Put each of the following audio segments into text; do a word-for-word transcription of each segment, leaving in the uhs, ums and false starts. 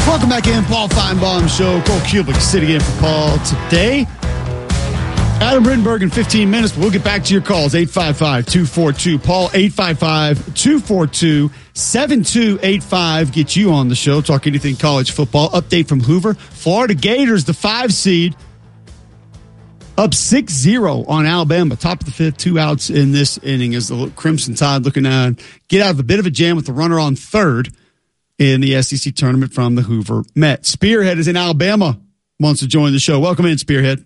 Welcome back in, Paul Feinbaum Show. Cole Cubic sitting in for Paul today. Adam Rittenberg in fifteen minutes, but we'll get back to your calls. eight five five, two four two, Paul, eight five five, two four two, seven two eight five. Get you on the show. Talk anything college football. Update from Hoover. Florida Gators, the five seed, up six zero on Alabama. Top of the fifth, two outs in this inning as the Crimson Tide looking to get out of a bit of a jam with the runner on third in the S E C tournament from the Hoover Met. Spearhead is in Alabama, wants to join the show. Welcome in, Spearhead.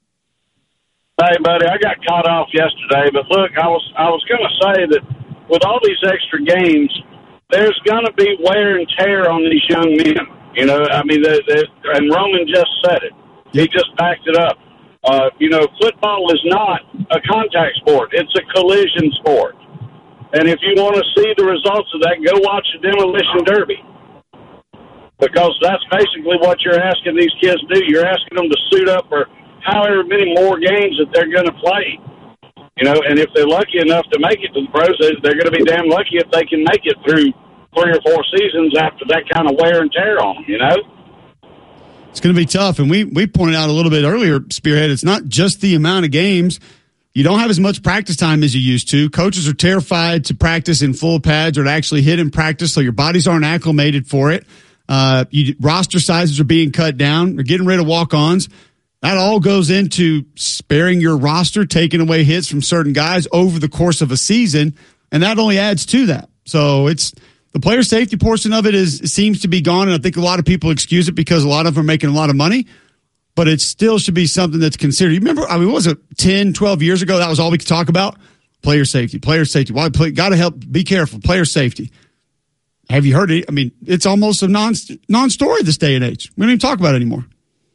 Hey, buddy, I got caught off yesterday, but look, I was I was going to say that with all these extra games, there's going to be wear and tear on these young men. You know, I mean, they, they, and Roman just said it. He just backed it up. Uh, you know, football is not a contact sport. It's a collision sport. And if you want to see the results of that, go watch the Demolition Derby. Because that's basically what you're asking these kids to do. You're asking them to suit up for however many more games that they're going to play. You know, and if they're lucky enough to make it to the pros, they're going to be damn lucky if they can make it through three or four seasons after that kind of wear and tear on them, you know? It's going to be tough. And we, we pointed out a little bit earlier, Spearhead, it's not just the amount of games. You don't have as much practice time as you used to. Coaches are terrified to practice in full pads or to actually hit in practice, so your bodies aren't acclimated for it. Uh, you, roster sizes are being cut down. They're getting rid of walk-ons. That all goes into sparing your roster, taking away hits from certain guys over the course of a season, and that only adds to that. So it's the player safety portion of it is seems to be gone, and I think a lot of people excuse it because a lot of them are making a lot of money, but it still should be something that's considered. You remember, I mean, what was it, ten, twelve years ago? That was all we could talk about? Player safety, player safety. Why play? Got to help, be careful, player safety. Have you heard it? I mean, it's almost a non, non-story this day and age. We don't even talk about it anymore.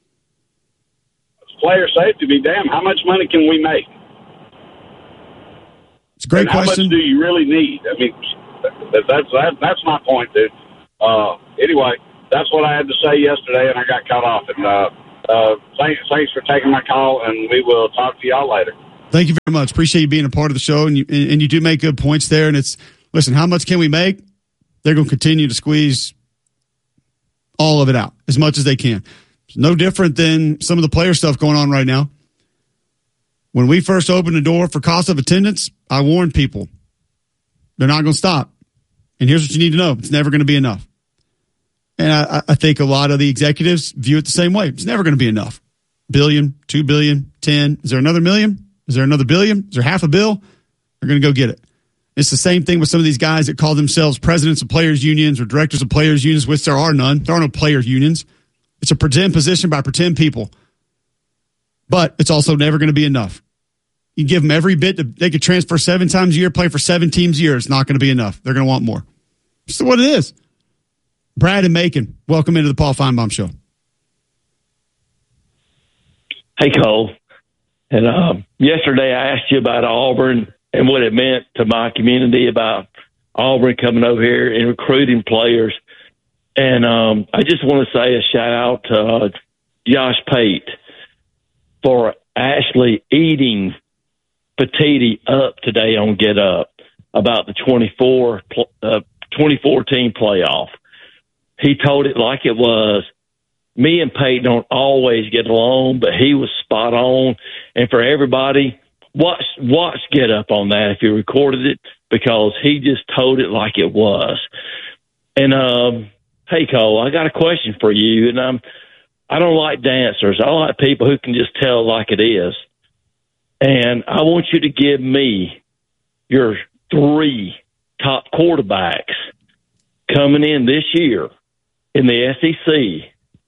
Player safety be damn. How much money can we make? It's a great and how question. How much do you really need? I mean, that, that's that, that's my point, dude. Uh, anyway, that's what I had to say yesterday, and I got cut off. And uh, uh, thanks, thanks for taking my call, and we will talk to y'all later. Thank you very much. Appreciate you being a part of the show, and you and you do make good points there. And it's listen, how much can we make? They're going to continue to squeeze all of it out as much as they can. No different than some of the player stuff going on right now. When we first opened the door for cost of attendance, I warned people they're not going to stop. And here's what you need to know. It's never going to be enough. And I, I think a lot of the executives view it the same way. It's never going to be enough. Billion, two billion, ten. Is there another million? Is there another billion? Is there half a bill? They're going to go get it. It's the same thing with some of these guys that call themselves presidents of players' unions or directors of players' unions, which there are none. There are no players' unions. It's a pretend position by pretend people. But it's also never going to be enough. You give them every bit. To, they could transfer seven times a year, play for seven teams a year. It's not going to be enough. They're going to want more. It's what it is. Brad and Macon, welcome into the Paul Feinbaum Show. Hey, Cole. And um, yesterday I asked you about Auburn and what it meant to my community about Auburn coming over here and recruiting players. And um, I just want to say a shout out to uh, Josh Pate for actually eating Petiti up today on Get Up about the twenty-four, uh, twenty fourteen playoff. He told it like it was. Me and Pate don't always get along, but he was spot on. And for everybody, watch watch Get Up on that if you recorded it, because he just told it like it was. And um, hey, Cole, I got a question for you. And I'm, I don't like dancers. I like people who can just tell like it is. And I want you to give me your three top quarterbacks coming in this year in the S E C.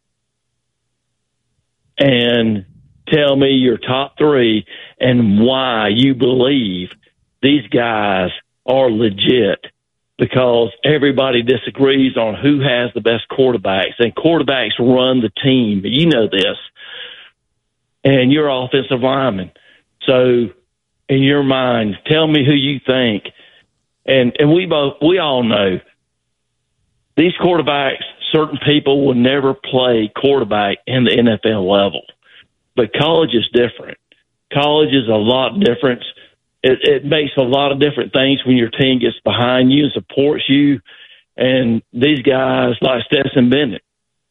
And tell me your top three and why you believe these guys are legit, because everybody disagrees on who has the best quarterbacks, and quarterbacks run the team. You know this. And you're offensive lineman. So in your mind, tell me who you think. And and we both we all know these quarterbacks, certain people will never play quarterback in the N F L level. But college is different. College is a lot different. It, it makes a lot of different things when your team gets behind you and supports you. And these guys like Stetson Bennett,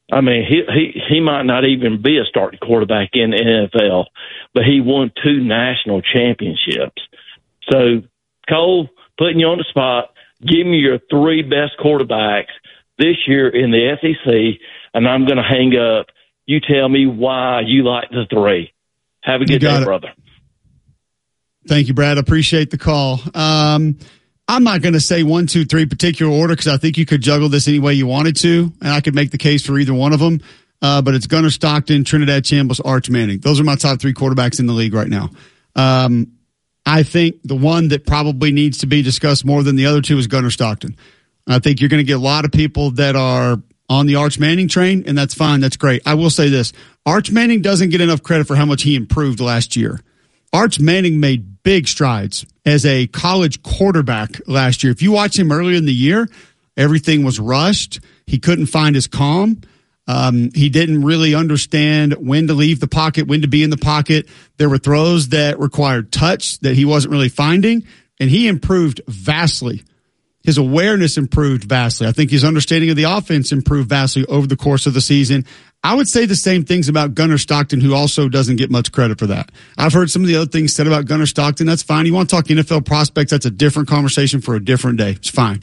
I mean, he, he, he might not even be a starting quarterback in the N F L, but he won two national championships. So, Cole, putting you on the spot, give me your three best quarterbacks this year in the S E C, and I'm going to hang up. You tell me why you like the three. Have a good day, it. brother. Thank you, Brad. I appreciate the call. Um, I'm not going to say one, two, three particular order because I think you could juggle this any way you wanted to, and I could make the case for either one of them. Uh, but it's Gunnar Stockton, Trinidad Chambliss, Arch Manning. Those are my top three quarterbacks in the league right now. Um, I think the one that probably needs to be discussed more than the other two is Gunnar Stockton. I think you're going to get a lot of people that are on the Arch Manning train, and that's fine. That's great. I will say this. Arch Manning doesn't get enough credit for how much he improved last year. Arch Manning made big strides as a college quarterback last year. If you watch him earlier in the year, everything was rushed. He couldn't find his calm. Um, he didn't really understand when to leave the pocket, when to be in the pocket. There were throws that required touch that he wasn't really finding, and he improved vastly. His awareness improved vastly. I think his understanding of the offense improved vastly over the course of the season. I would say the same things about Gunnar Stockton, who also doesn't get much credit for that. I've heard some of the other things said about Gunnar Stockton. That's fine. You want to talk N F L prospects, that's a different conversation for a different day. It's fine.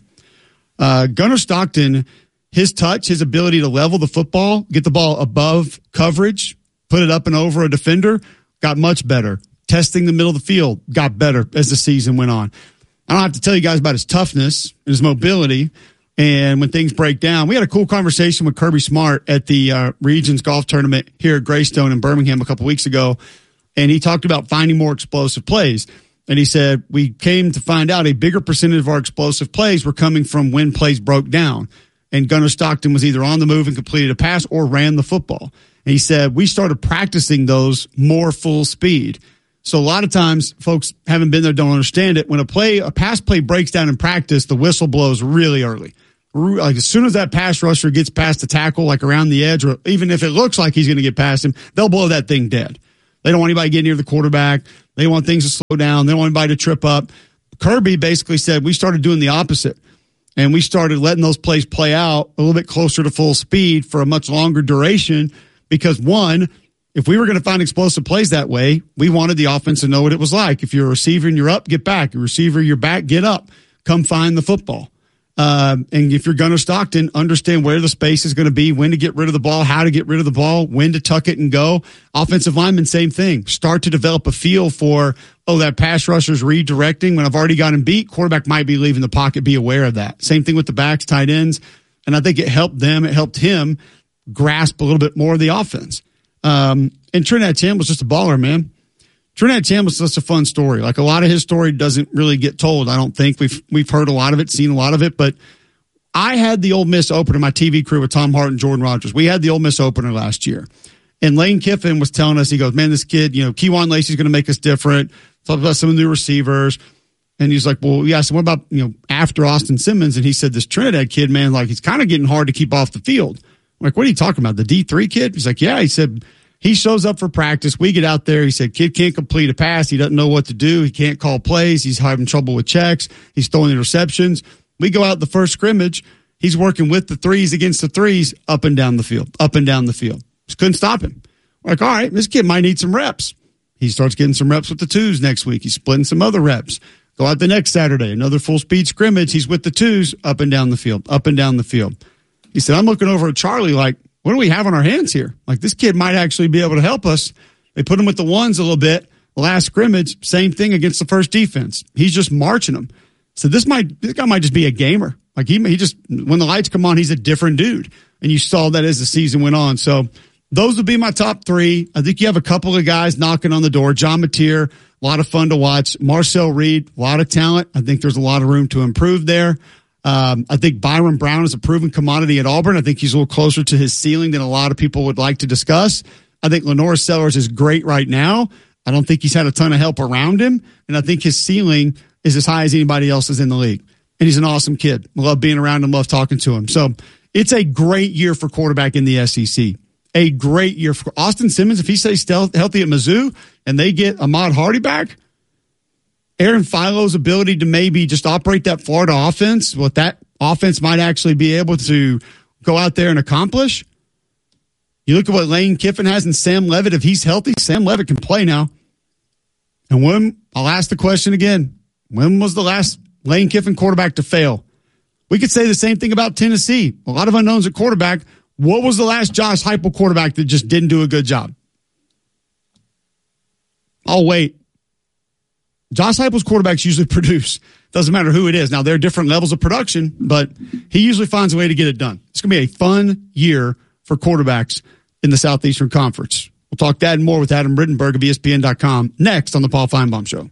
Uh, Gunnar Stockton, his touch, his ability to level the football, get the ball above coverage, put it up and over a defender, got much better. Testing the middle of the field got better as the season went on. I don't have to tell you guys about his toughness, his mobility, and when things break down. We had a cool conversation with Kirby Smart at the uh, Regions Golf Tournament here at Greystone in Birmingham a couple weeks ago, and he talked about finding more explosive plays. And he said, we came to find out a bigger percentage of our explosive plays were coming from when plays broke down. And Gunnar Stockton was either on the move and completed a pass or ran the football. And he said, we started practicing those more full speed. So a lot of times folks haven't been there, don't understand it. When a play, a pass play breaks down in practice, the whistle blows really early. Like as soon as that pass rusher gets past the tackle, like around the edge, or even if it looks like he's going to get past him, they'll blow that thing dead. They don't want anybody getting near the quarterback. They want things to slow down. They don't want anybody to trip up. Kirby basically said we started doing the opposite. And we started letting those plays play out a little bit closer to full speed for a much longer duration because, one, if we were going to find explosive plays that way, we wanted the offense to know what it was like. If you're a receiver and you're up, get back. You're a receiver, you're back, get up. Come find the football. Um, and if you're Gunnar Stockton, understand where the space is going to be, when to get rid of the ball, how to get rid of the ball, when to tuck it and go. Offensive lineman, same thing. Start to develop a feel for, oh, that pass rusher's redirecting. When I've already got him beat, quarterback might be leaving the pocket. Be aware of that. Same thing with the backs, tight ends. And I think it helped them. It helped him grasp a little bit more of the offense. Um, and Trinidad Chambliss was just a baller, man. Trinidad Chambliss is just a fun story. Like a lot of his story doesn't really get told. I don't think we've, we've heard a lot of it, seen a lot of it, but I had the Ole Miss opener, my T V crew with Tom Hart and Jordan Rogers. We had the Ole Miss opener last year. And Lane Kiffin was telling us, he goes, man, this kid, you know, Kejuan Lacey's going to make us different. Talked about some of the new receivers. And he's like, well, yeah, so what about, you know, after Austin Simmons? And he said, this Trinidad kid, man, like he's kind of getting hard to keep off the field. I'm like, what are you talking about? The D three kid? He's like, yeah. He said, he shows up for practice. We get out there. He said, kid can't complete a pass. He doesn't know what to do. He can't call plays. He's having trouble with checks. He's throwing interceptions. We go out the first scrimmage. He's working with the threes against the threes up and down the field, up and down the field. Just couldn't stop him. We're like, all right, this kid might need some reps. He starts getting some reps with the twos next week. He's splitting some other reps. Go out the next Saturday, another full speed scrimmage. He's with the twos up and down the field, up and down the field. He said, I'm looking over at Charlie like, what do we have on our hands here? Like, this kid might actually be able to help us. They put him with the ones a little bit. Last scrimmage, same thing against the first defense. He's just marching them. So this might, this guy might just be a gamer. Like he, he just, when the lights come on, he's a different dude. And you saw that as the season went on. So those would be my top three. I think you have a couple of guys knocking on the door. John Mateer, a lot of fun to watch. Marcel Reed, a lot of talent. I think there's a lot of room to improve there. Um, I think Byron Brown is a proven commodity at Auburn. I think he's a little closer to his ceiling than a lot of people would like to discuss. I think Lenore Sellers is great right now. I don't think he's had a ton of help around him. And I think his ceiling is as high as anybody else's in the league. And he's an awesome kid. I love being around him, love talking to him. So it's a great year for quarterback in the S E C. A great year for Austin Simmons. If he stays healthy at Mizzou and they get Ahmad Hardy back, Aaron Philo's ability to maybe just operate that Florida offense, what that offense might actually be able to go out there and accomplish, You look at what Lane Kiffin has and Sam Levitt. If he's healthy, Sam Levitt can play now. And when, I'll ask the question again, when was the last Lane Kiffin quarterback to fail? We could say the same thing about Tennessee. A lot of unknowns at quarterback. What was the last Josh Heupel quarterback that just didn't do a good job? I'll wait. Josh Heupel's quarterbacks usually produce. Doesn't matter who it is. Now, there are different levels of production, but he usually finds a way to get it done. It's going to be a fun year for quarterbacks in the Southeastern Conference. We'll talk that and more with Adam Rittenberg of E S P N dot com next on the Paul Feinbaum Show.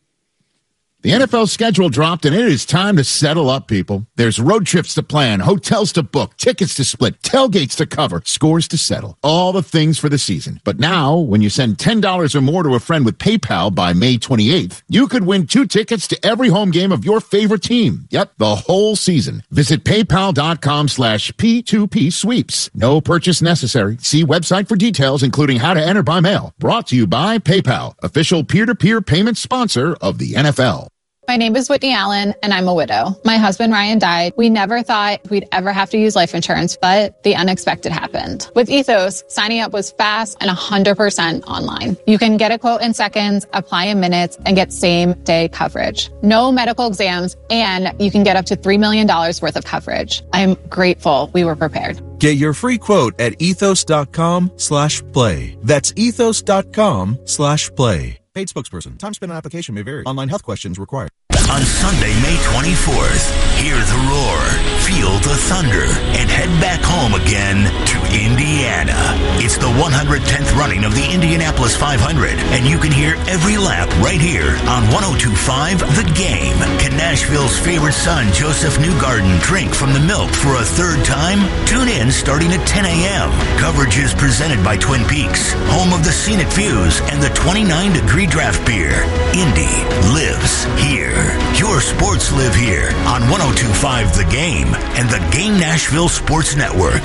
The N F L schedule dropped, and it is time to settle up, people. There's road trips to plan, hotels to book, tickets to split, tailgates to cover, scores to settle. All the things for the season. But now, when you send ten dollars or more to a friend with PayPal by May twenty-eighth, you could win two tickets to every home game of your favorite team. Yep, the whole season. Visit paypal.com slash P2P sweeps. No purchase necessary. See website for details, including how to enter by mail. Brought to you by PayPal, official peer-to-peer payment sponsor of the N F L. My name is Whitney Allen, and I'm a widow. My husband, Ryan, died. We never thought we'd ever have to use life insurance, but the unexpected happened. With Ethos, signing up was fast and one hundred percent online. You can get a quote in seconds, apply in minutes, and get same-day coverage. No medical exams, and you can get up to three million dollars worth of coverage. I'm grateful we were prepared. Get your free quote at ethos.com slash play. That's ethos.com slash play. Paid spokesperson. Time spent on application may vary. Online health questions required. On Sunday, May twenty-fourth, hear the roar, feel the thunder, and head back home again to Indiana. It's the one hundred tenth running of the Indianapolis five hundred, and you can hear every lap right here on one oh two point five The Game. Can Nashville's favorite son, Joseph Newgarden, drink from the milk for a third time? Tune in starting at ten a.m. Coverage is presented by Twin Peaks, home of the scenic views and the twenty-nine degree draft beer. Indy lives here. Your sports live here on one oh two point five The Game and the Game Nashville Sports Network.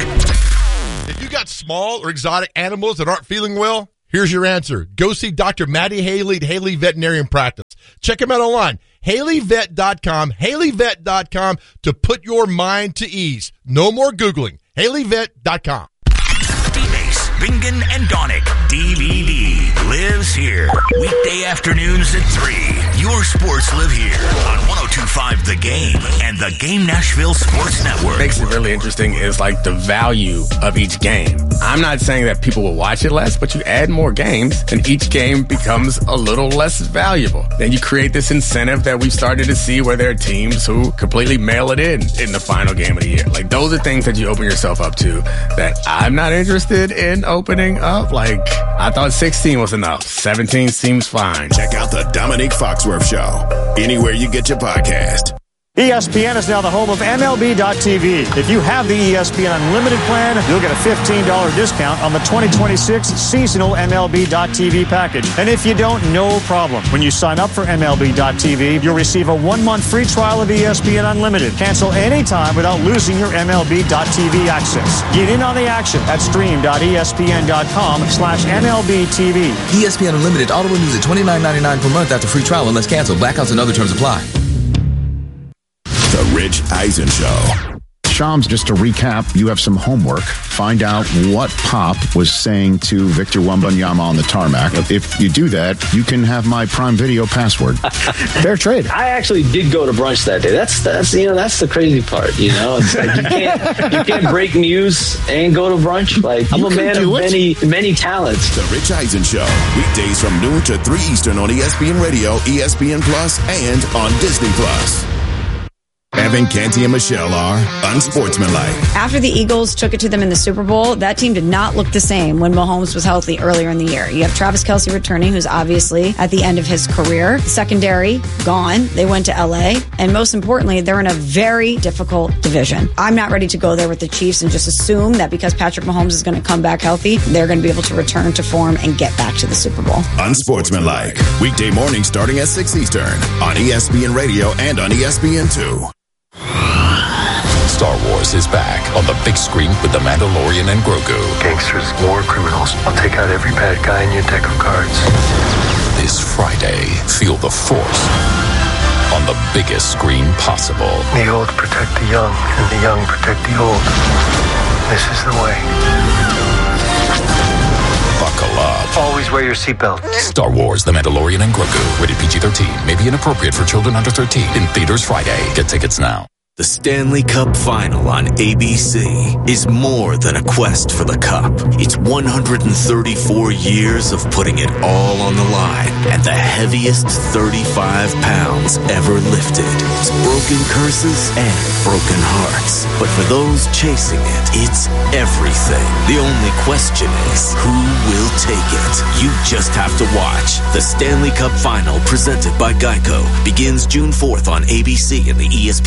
If you got small or exotic animals that aren't feeling well, here's your answer. Go see Doctor Maddie Haley at Haley Veterinarian Practice. Check him out online, Haley Vet dot com, Haley Vet dot com, to put your mind to ease. No more Googling. Haley Vet dot com. D-Base, Bingen, and Donick, D V D, lives here. Weekday afternoons at three. Your sports live here on one oh two point five The Game and the Game Nashville Sports Network. What makes it really interesting is like the value of each game. I'm not saying that people will watch it less, but you add more games and each game becomes a little less valuable. Then you create this incentive that we've started to see where there are teams who completely mail it in in the final game of the year. Like those are things that you open yourself up to that I'm not interested in opening up. Like I thought sixteen was enough. seventeen seems fine. Check out the Dominique Foxworth Show anywhere you get your podcast. E S P N is now the home of M L B dot T V. If you have the E S P N Unlimited plan, you'll get a fifteen dollars discount on the twenty twenty-six seasonal M L B dot T V package. And if you don't, no problem. When you sign up for M L B dot T V, you'll receive a one-month free trial of E S P N Unlimited. Cancel anytime without losing your M L B dot T V access. Get in on the action at stream.espn.com slash MLBTV. E S P N Unlimited auto renews at twenty-nine ninety-nine per month after free trial unless canceled. Blackouts and other terms apply. The Rich Eisen Show. Shams, just to recap, you have some homework. Find out what Pop was saying to Victor Wembanyama on the tarmac. If you do that, you can have my Prime Video password. Fair trade. I actually did go to brunch that day. That's that's you know that's the crazy part. You know, it's like you can't you can't break news and go to brunch. Like I'm you a man of it. many many talents. The Rich Eisen Show, weekdays from noon to three Eastern on E S P N Radio, E S P N Plus, and on Disney Plus. Evan Canty and Michelle are unsportsmanlike. After the Eagles took it to them in the Super Bowl, that team did not look the same when Mahomes was healthy earlier in the year. You have Travis Kelce returning, who's obviously at the end of his career. Secondary, gone. They went to L A. And most importantly, they're in a very difficult division. I'm not ready to go there with the Chiefs and just assume that because Patrick Mahomes is going to come back healthy, they're going to be able to return to form and get back to the Super Bowl. Unsportsmanlike. Weekday morning starting at six Eastern on E S P N Radio and on E S P N two. Star Wars is back on the big screen with The Mandalorian and Grogu. Gangsters, war criminals. I'll take out every bad guy in your deck of cards. This Friday, feel the Force on the biggest screen possible. The old protect the young, and the young protect the old. This is the way. Buckle up. Always wear your seatbelt. Star Wars, The Mandalorian and Grogu. Rated P G thirteen. May be inappropriate for children under thirteen. In theaters Friday. Get tickets now. The Stanley Cup Final on A B C is more than a quest for the cup. It's one hundred thirty-four years of putting it all on the line and the heaviest thirty-five pounds ever lifted. It's broken curses and broken hearts. But for those chasing it, it's everything. The only question is, who will take it? You just have to watch. The Stanley Cup Final, presented by Geico, begins June fourth on A B C and the E S P N